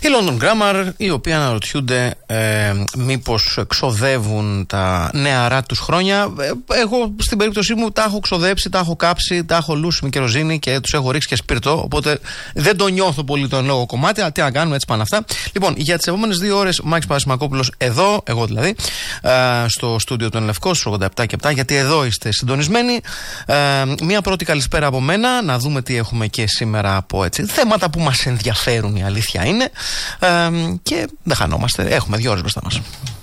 Η London Grammar, οι οποίοι αναρωτιούνται μήπως ξοδεύουν τα νεαρά τους χρόνια. Εγώ στην περίπτωσή μου τα έχω ξοδέψει, τα έχω κάψει, τα έχω λούσει με κεροζίνη και τους έχω ρίξει και σπίρτο. Οπότε δεν το νιώθω πολύ το εν λόγω κομμάτι. Αλλά τι να κάνουμε, έτσι πάνε αυτά. Λοιπόν, για τις επόμενες 2 ώρες ο Μάκης Παρασημακόπουλος εδώ, εγώ δηλαδή, στο στούντιο του Λευκό, στους 87 και 7, γιατί εδώ είστε συντονισμένοι. Μία πρώτη καλησπέρα από μένα, να δούμε τι έχουμε και σήμερα από έτσι θέματα που μας ενδιαφέρουν, η αλήθεια είναι. Και δεν χανόμαστε, έχουμε 2 ώρες μπροστά μας.